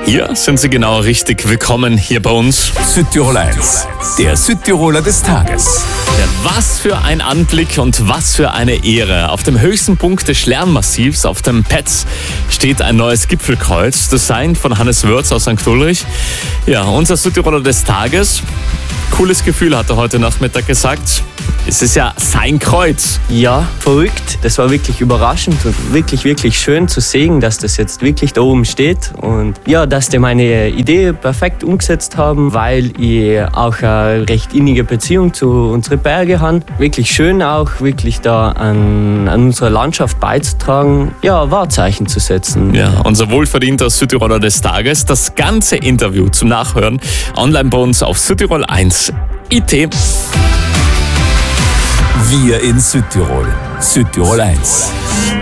Hier sind Sie genau richtig willkommen hier bei uns. Südtirol 1, der Südtiroler des Tages. Ja, was für ein Anblick und was für eine Ehre. Auf dem höchsten Punkt des Schlernmassivs, auf dem Petz, steht ein neues Gipfelkreuz, designt von Hannes Wörz aus St. Ulrich. Ja, unser Südtiroler des Tages. Cooles Gefühl, hat er heute Nachmittag gesagt. Es ist ja sein Kreuz. Ja, verrückt. Das war wirklich überraschend und wirklich, wirklich schön zu sehen, dass das jetzt wirklich da oben steht. Und ja, dass die meine Idee perfekt umgesetzt haben, weil ich auch eine recht innige Beziehung zu unseren Bergen habe. Wirklich schön auch, wirklich da an unserer Landschaft beizutragen, ja, Wahrzeichen zu setzen. Ja, unser wohlverdienter Südtiroler des Tages. Das ganze Interview zum Nachhören online bei uns auf Südtirol1.it. Wir in Südtirol. Südtirol 1.